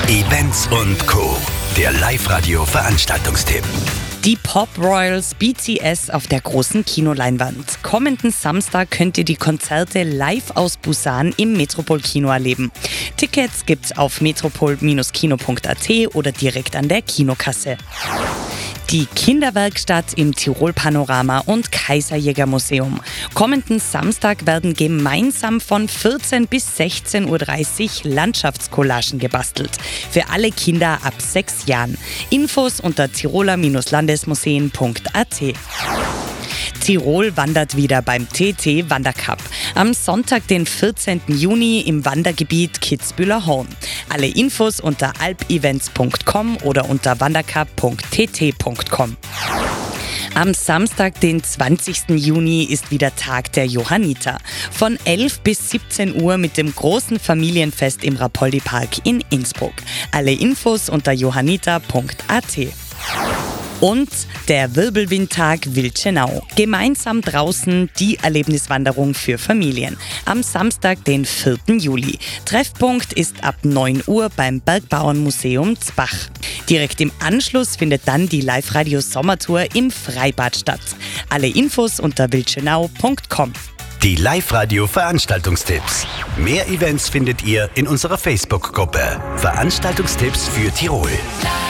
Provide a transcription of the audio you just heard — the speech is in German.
Events und Co. Der Live-Radio-Veranstaltungstipp. Die Pop Royals BTS auf der großen Kinoleinwand. Kommenden Samstag könnt ihr die Konzerte live aus Busan im Metropol-Kino erleben. Tickets gibt's auf metropol-kino.at oder direkt an der Kinokasse. Die Kinderwerkstatt im Tirol Panorama und Kaiserjäger-Museum. Kommenden Samstag werden gemeinsam von 14 bis 16:30 Uhr Landschaftscollagen gebastelt. Für alle Kinder ab 6 Jahren. Infos unter tiroler-landesmuseen.at. Tirol wandert wieder beim TT Wandercup. Am Sonntag, den 14. Juni im Wandergebiet Kitzbühler Horn. Alle Infos unter alpevents.com oder unter wandercup.tt.com. Am Samstag, den 20. Juni, ist wieder Tag der Johanniter. Von 11 bis 17 Uhr mit dem großen Familienfest im Rapoldi-Park in Innsbruck. Alle Infos unter johanniter.at. Und der Wirbelwindtag Wildschenau. Gemeinsam draußen die Erlebniswanderung für Familien. Am Samstag, den 4. Juli. Treffpunkt ist ab 9 Uhr beim Bergbauernmuseum Zbach. Direkt im Anschluss findet dann die Live-Radio-Sommertour im Freibad statt. Alle Infos unter wildschenau.com. Die Live-Radio-Veranstaltungstipps. Mehr Events findet ihr in unserer Facebook-Gruppe. Veranstaltungstipps für Tirol.